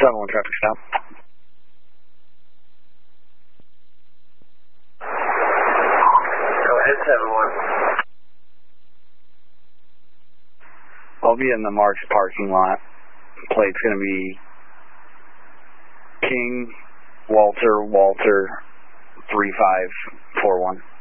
7-1 traffic stop. Go ahead, 7-1. I'll be in the Marks parking lot. Plate's going to be King Walter 3541.